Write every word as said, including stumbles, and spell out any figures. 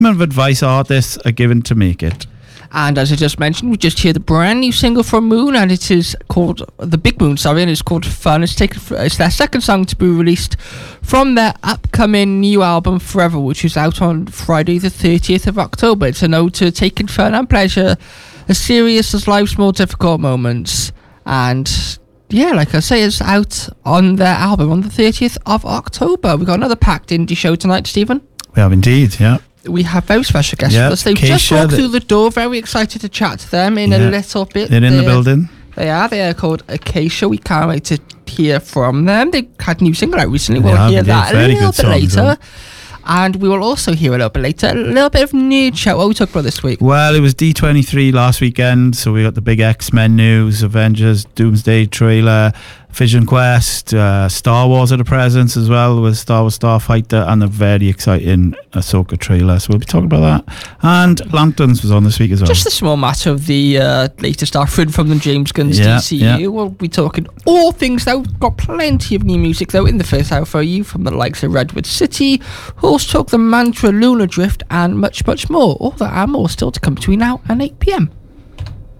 of advice artists are given to make it. And as I just mentioned, we just hear the brand new single from Moon, and it is called The Big Moon, sorry, and it's called Fun. It's taken, it's their second song to be released from their upcoming new album Forever, which is out on Friday the thirtieth of October. It's an ode to taking fun and pleasure as serious as life's more difficult moments. And yeah, like I say, it's out on their album on the thirtieth of October. We've got another packed indie show tonight, Stephen. We have indeed, yeah. We have very special guests yep, with us. They've Keisha, just walked the, through the door. Very excited to chat to them in yeah, a little bit. They're in the building. They are. They are called Acacia. We can't wait to hear from them. They had a new single out recently. We'll hear that a little bit later. And we will also hear a little bit later a little bit of nerd show. What we talked about this week? Well, it was D twenty-three last weekend, so we got the big X-Men news, Avengers, Doomsday trailer, Vision Quest, uh, Star Wars had a presence as well with Star Wars Starfighter, and a very exciting Ahsoka trailer. So we'll be talking about that. And Lanterns was on this week as well. Just a small matter of the uh, latest offering from the James Gunn's yeah, D C U. Yeah. We'll be talking all things though. We've got plenty of new music though in the first hour for you from the likes of Redwood City, Horse Talk, The Mantra, Lunar Drift, and much, much more. All that and more still to come between now and eight p.m.